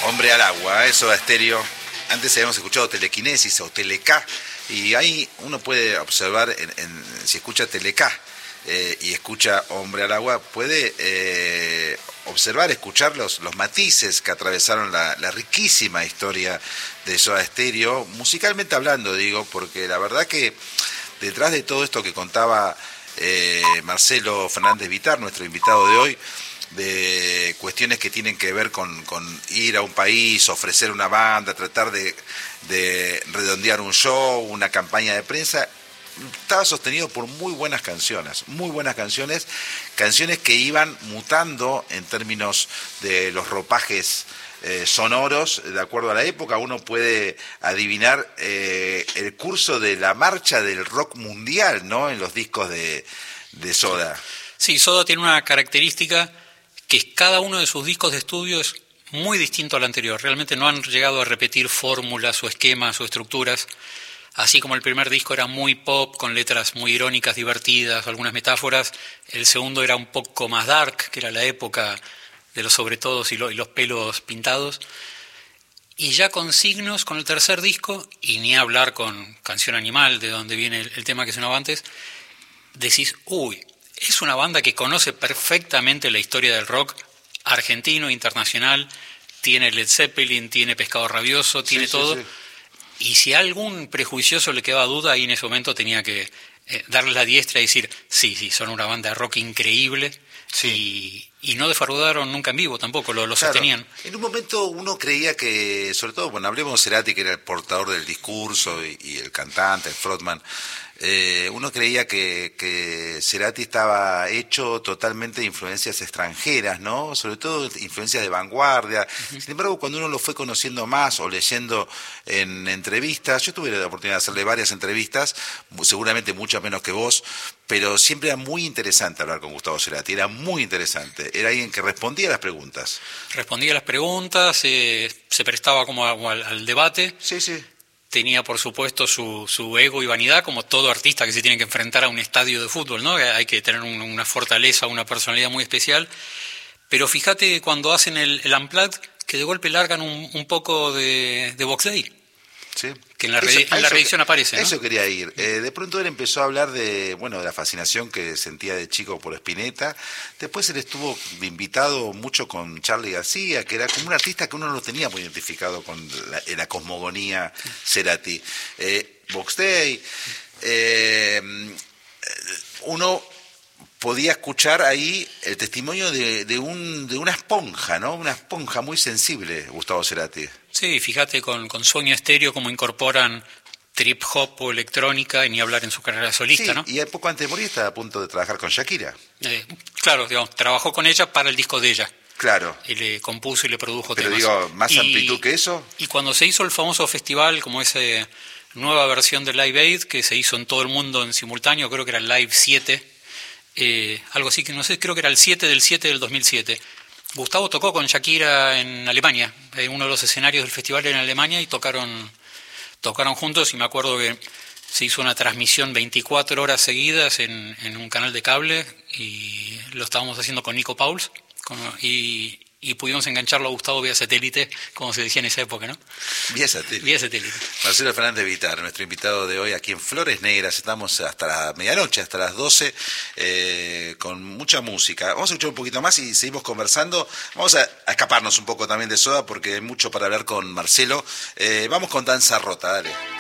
Hombre al agua, eso de estéreo. Antes habíamos escuchado telequinesis o teleca, y ahí uno puede observar, si escucha teleca y escucha Hombre al agua, puede observar, escuchar los matices que atravesaron la riquísima historia de Soda Stereo, musicalmente hablando, digo, porque la verdad que detrás de todo esto que contaba Marcelo Fernández Vitar, nuestro invitado de hoy, de cuestiones que tienen que ver con ir a un país, ofrecer una banda, tratar de redondear un show, una campaña de prensa, estaba sostenido por muy buenas canciones, canciones que iban mutando en términos de los ropajes sonoros, de acuerdo a la época. Uno puede adivinar el curso de la marcha del rock mundial, ¿no?, en los discos de Soda. Sí, Soda tiene una característica que cada uno de sus discos de estudio es muy distinto al anterior. Realmente no han llegado a repetir fórmulas o esquemas o estructuras. Así como el primer disco era muy pop, con letras muy irónicas, divertidas, algunas metáforas, el segundo era un poco más dark, que era la época de los sobretodos y los pelos pintados. Y ya con signos, con el tercer disco, y ni hablar con Canción Animal, de donde viene el tema que sonaba antes, decís, uy, es una banda que conoce perfectamente la historia del rock argentino, internacional, tiene Led Zeppelin, tiene Pescado Rabioso, tiene todo. Sí. Y si a algún prejuicioso le quedaba duda, ahí en ese momento tenía que darle la diestra y decir, sí, son una banda de rock increíble. Sí. Y no defraudaron nunca en vivo tampoco, lo sostenían. En un momento uno creía que, sobre todo, bueno, hablemos de Cerati, que era el portador del discurso y el cantante, el frontman, uno creía que Cerati estaba hecho totalmente de influencias extranjeras, ¿no? Sobre todo influencias de vanguardia. Uh-huh. Sin embargo, cuando uno lo fue conociendo más o leyendo en entrevistas, yo tuve la oportunidad de hacerle varias entrevistas, seguramente muchas menos que vos, pero siempre era muy interesante hablar con Gustavo Cerati, era muy interesante, era alguien que respondía a las preguntas. Respondía a las preguntas, se prestaba como al debate. Sí. Tenía, por supuesto, su ego y vanidad, como todo artista que se tiene que enfrentar a un estadio de fútbol, ¿no? Hay que tener una fortaleza, una personalidad muy especial. Pero fíjate cuando hacen el Unplugged, que de golpe largan un poco de Box Day. Sí. Que en la reedición aparece, ¿no? Eso quería ir. De pronto él empezó a hablar de la fascinación que sentía de chico por Spinetta. Después él estuvo invitado mucho con Charly García, que era como un artista que uno no lo tenía muy identificado con la cosmogonía Cerati. Box Day. Uno podía escuchar ahí el testimonio de una esponja, ¿no? Una esponja muy sensible, Gustavo Cerati. Sí, fíjate con Sueño Estéreo cómo incorporan trip hop o electrónica, y ni hablar en su carrera solista, sí, ¿no? Y poco antes de morir estaba a punto de trabajar con Shakira. Claro, digamos, trabajó con ella para el disco de ella. Claro. Y le compuso y le produjo temas. Pero digo, ¿más amplitud que eso? Y cuando se hizo el famoso festival, como esa nueva versión de Live Aid, que se hizo en todo el mundo en simultáneo, creo que era el Live 7, algo así, que no sé, creo que era el 7 del 2007. Gustavo tocó con Shakira en Alemania, en uno de los escenarios del festival en Alemania, y tocaron juntos, y me acuerdo que se hizo una transmisión 24 horas seguidas en un canal de cable, y lo estábamos haciendo con Nico Pauls, y pudimos engancharlo a Gustavo vía satélite, como se decía en esa época, ¿no? Vía satélite. Marcelo Fernández Vitar, nuestro invitado de hoy aquí en Flores Negras. Estamos hasta la medianoche, hasta las 12, con mucha música. Vamos a escuchar un poquito más y seguimos conversando. Vamos a escaparnos un poco también de Soda, porque hay mucho para hablar con Marcelo. Vamos con Danza Rota, dale.